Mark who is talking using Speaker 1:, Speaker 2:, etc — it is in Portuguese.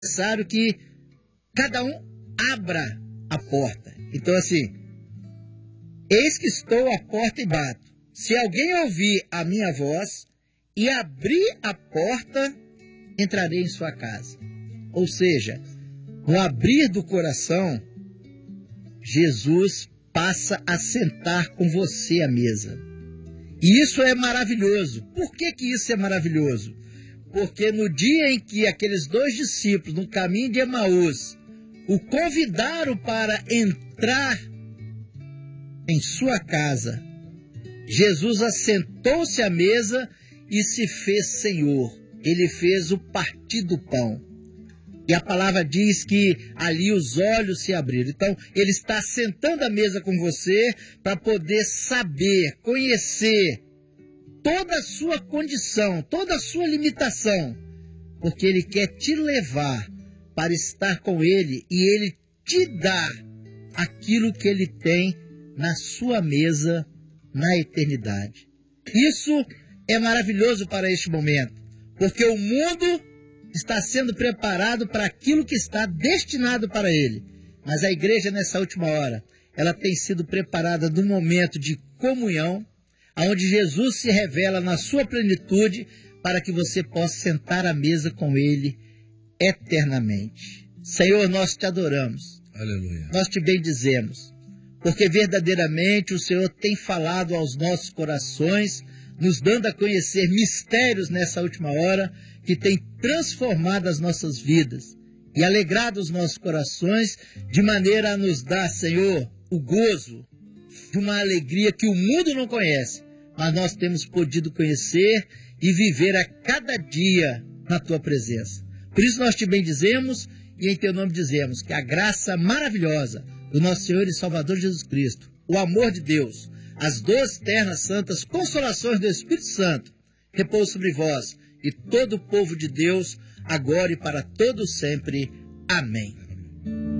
Speaker 1: necessário que cada um abra a porta. Então, assim, eis que estou à porta e bato. Se alguém ouvir a minha voz e abrir a porta, entrarei em sua casa. Ou seja, no abrir do coração, Jesus passa a sentar com você à mesa. E isso é maravilhoso. Por que isso é maravilhoso? Porque no dia em que aqueles dois discípulos, no caminho de Emaús, o convidaram para entrar em sua casa, Jesus assentou-se à mesa e se fez Senhor. Ele fez o partir do pão. E a palavra diz que ali os olhos se abriram. Então, ele está sentando à mesa com você para poder saber, conhecer toda a sua condição, toda a sua limitação. Porque ele quer te levar para estar com ele e ele te dá aquilo que ele tem na sua mesa na eternidade. Isso é maravilhoso para este momento, porque o mundo está sendo preparado para aquilo que está destinado para ele. Mas a igreja, nessa última hora, ela tem sido preparada num momento de comunhão, onde Jesus se revela na sua plenitude, para que você possa sentar à mesa com ele eternamente. Senhor, nós te adoramos.
Speaker 2: Aleluia.
Speaker 1: Nós te bendizemos, porque verdadeiramente o Senhor tem falado aos nossos corações, nos dando a conhecer mistérios nessa última hora, que tem transformado as nossas vidas e alegrado os nossos corações, de maneira a nos dar, Senhor, o gozo de uma alegria que o mundo não conhece, mas nós temos podido conhecer e viver a cada dia na Tua presença. Por isso nós te bendizemos e em Teu nome dizemos que a graça maravilhosa do nosso Senhor e Salvador Jesus Cristo, o amor de Deus, as 12 ternas santas consolações do Espírito Santo, repousam sobre vós e todo o povo de Deus, agora e para todo sempre. Amém.